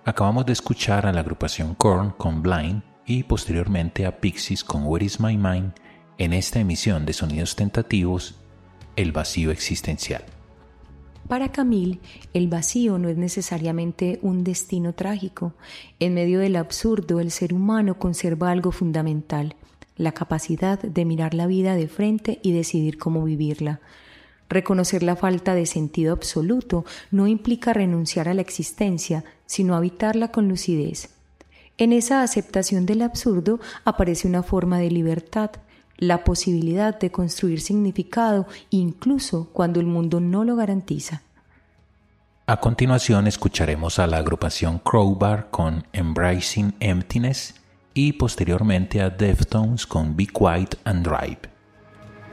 Acabamos de escuchar a la agrupación Korn con Blind y posteriormente a Pixies con Where Is My Mind en esta emisión de Sonidos Tentativos, El vacío existencial. Para Camille, el vacío no es necesariamente un destino trágico. En medio del absurdo, el ser humano conserva algo fundamental, la capacidad de mirar la vida de frente y decidir cómo vivirla. Reconocer la falta de sentido absoluto no implica renunciar a la existencia, sino habitarla con lucidez. En esa aceptación del absurdo aparece una forma de libertad, la posibilidad de construir significado incluso cuando el mundo no lo garantiza. A continuación escucharemos a la agrupación Crowbar con Embracing Emptiness y posteriormente a Deftones con Be Quiet and Drive.